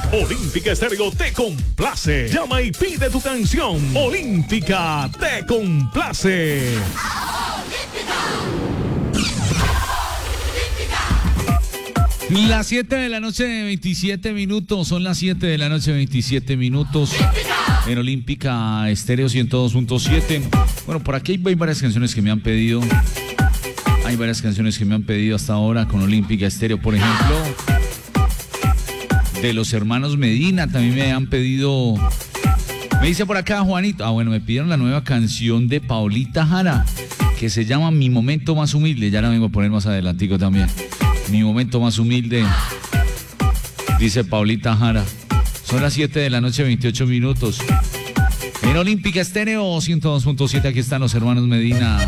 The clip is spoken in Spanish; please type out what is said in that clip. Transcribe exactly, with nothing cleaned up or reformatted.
Olímpica Estéreo te complace. Llama y pide tu canción. Olímpica te complace. Las siete de la noche de veintisiete minutos, son las siete de la noche veintisiete minutos en Olímpica Estéreo ciento dos punto siete. Bueno, por aquí hay varias canciones que me han pedido. Hay varias canciones que me han pedido hasta ahora con Olímpica Estéreo, por ejemplo, de los hermanos Medina. También me han pedido, me dice por acá Juanito, ah bueno, me pidieron la nueva canción de Paulita Jara, que se llama Mi Momento Más Humilde. Ya la vengo a poner más adelantico también. Mi momento más humilde, dice Paulita Jara. Son las siete de la noche, veintiocho minutos. En Olímpica Estéreo ciento dos punto siete, aquí están los hermanos Medina.